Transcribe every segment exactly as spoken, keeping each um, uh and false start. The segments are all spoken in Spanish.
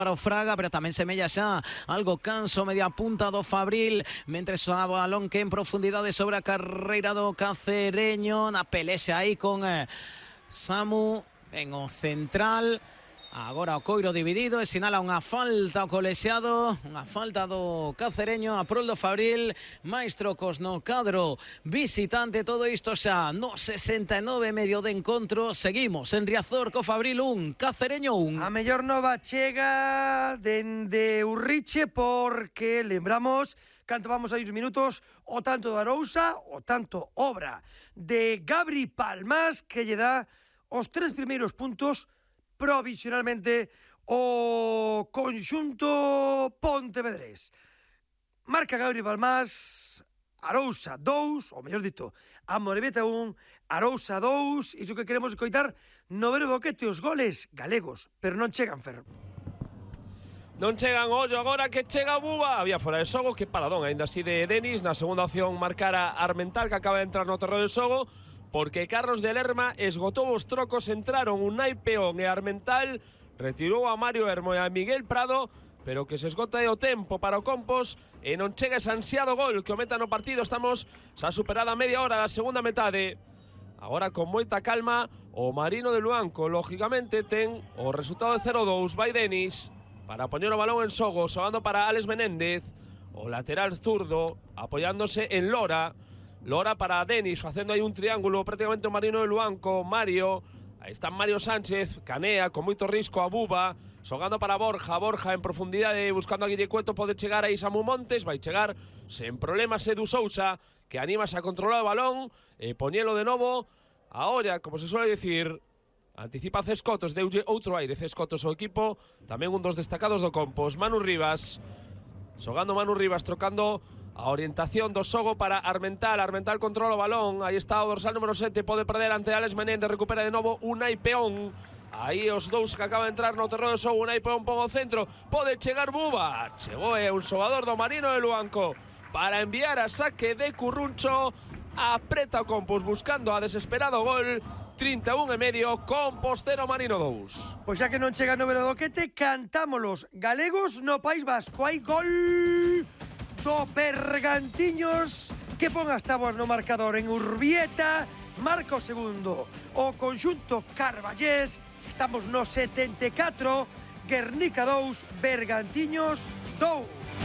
para o Fraga, pero tamén semella xa algo canso, media punta do Fabril, mentres o balón que en profundidade sobre a carreira do Cacereño, na pelexa aí con eh, Samu en o central. Agora o coiro dividido e sinala unha falta o colexiado, unha falta do Cacereño a prol do Fabril. máis trocos no cadro visitante, todo isto xa no sesenta e nove medio de encontro. Seguimos en Riazor co Fabril un, Cacereño un. A mellor nova chega dende Urriche, porque lembramos canto vamos a uns minutos o tanto de Arousa, o tanto obra de Gabri Palmas, que lle dá os tres primeiros puntos provisionalmente o conxunto pontevedrés. Marca Gabri Palmas, Arousa dous, ou mellor dito, Amorebieta un, Arousa dous, iso que queremos escoitar no ver boquete os goles galegos, pero non chegan, Fer. Non chegan, ollo agora que chega Buba. Había fora de xogo, que paradón, ainda así de Denis. Na segunda opción marcara Armental, que acaba de entrar no terreno de xogo, porque Carlos de Lerma esgotou os trocos. Entraron Unai Peón e Armental, retirou a Mario Hermo e a Miguel Prado, pero que se esgota o tempo para o Compos e non chega ese ansiado gol que o meta no partido. Estamos xa superada a media hora da segunda metade. Agora con moita calma o Marino de Luanco, lógicamente ten o resultado de cero dous. Vai Denis para poñer o balón en xogo, xogando para Alex Menéndez, o lateral zurdo, apoiándose en Lora. Lora para Denis, facendo aí un triángulo prácticamente o Marino de Luanco. Mario, aí está Mario Sánchez, canea con moito risco a Buba, xogando para Borja. Borja en profundidade, buscando a Guille Cueto, pode chegar aí Samu Montes, vai chegar sen problemas Edu Sousa, que animase a controlar o balón e poñelo de novo a olla, como se suele decir. Anticipa Cescotos, deulle outro aire Cescotos ao equipo, tamén un dos destacados do Compos. Manu Rivas, xogando Manu Rivas, trocando a orientación do xogo para Armental. Armental controla o balón, aí está o dorsal número sete, pode perder ante Alex Menéndez, recupera de novo Unai Peón. Aí os dous que acaba de entrar no terreno de xogo. Unai Peón pon o centro, pode chegar Buba, chegou é un xogador do Marino de Luanco para enviar a saque de Curruncho. Apreta o Compos buscando a desesperado gol. trinta e un e medio, Compos cero, Marino dous. Pois xa que non chega no Vero Doquete, cantámolos galegos no País Vasco. Hai gol do Bergantiños, que pon as táboas no marcador en Urbieta. Marca o segundo o conxunto carballés. Estamos no setenta e catro, Guernica dous, Bergantiños dous.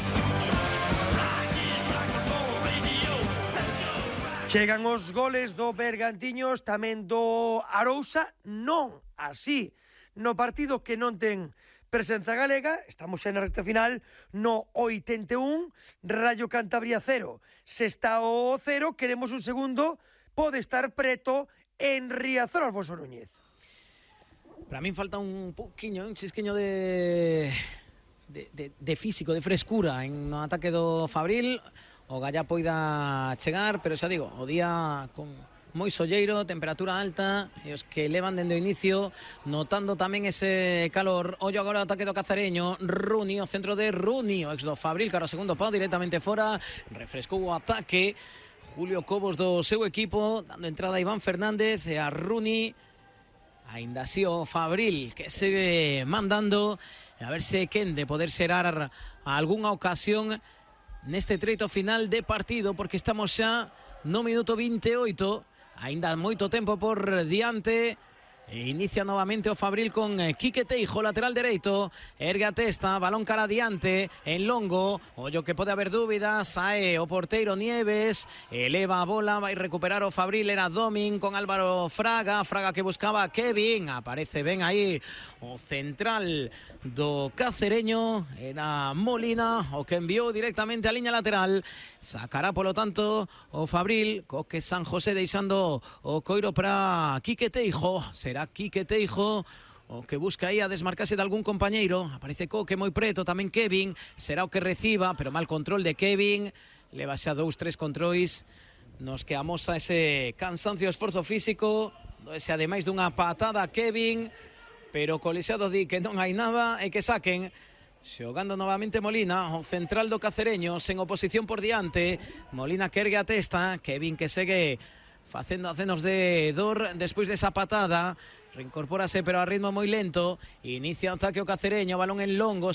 Chegan os goles do Bergantiños, tamén do Arousa, non así no partido que non ten presenza galega. Estamos xa na recta final, no oitenta e un, Rayo Cantabria cero. Se está o cero, queremos un segundo, pode estar preto en Riazor, Alfonso Núñez. Para min falta un poquinho, un chisquiño de, de, de, de físico, de frescura en no ataque do Fabril. O Gallá poida chegar, pero xa digo, o día con moi solleiro, temperatura alta, e os que levan dende o inicio notando tamén ese calor. Ollo agora o ataque do Cacereño. Runi, o centro de Runi, o ex do Fabril, cara o segundo pau directamente fora, refrescou o ataque Julio Cobos do seu equipo, dando entrada a Iván Fernández e a Runi. Ainda así o Fabril que segue mandando, a ver se quen de poder xerar algunha ocasión neste treito final de partido, porque estamos xa no minuto vinte e oito, aínda moito tempo por diante. E inicia novamente o Fabril con Quique Teijo, lateral dereito, ergue a testa, balón cara adiante, en longo, ollo que pode haber dúbidas, sae o porteiro Nieves, eleva a bola, vai recuperar o Fabril, era Domin con Álvaro Fraga, Fraga que buscaba a Kevin, aparece ben aí o central do Cacereño, era Molina, o que enviou directamente a liña lateral. Sacará polo tanto o Fabril, co que San José deixando o coiro para Quique Teijo. Será Quique Teijo o que busca aí a desmarcarse de algún compañeiro. Aparece Coque moi preto, tamén Kevin. Será o que reciba, pero mal control de Kevin. Leva xa dous, tres controis nos que amosa ese cansancio, esforzo físico. Ese ademais dunha patada a Kevin, pero o colexiado di que non hai nada e que saquen. Xogando novamente Molina, o central do Cacereño, sen oposición por diante. Molina que ergue a testa, Kevin que segue facendo acenos de dor despois desa patada. reincorpórase pero a ritmo muy lento, inicia un zaque o cacereño, balón en longo,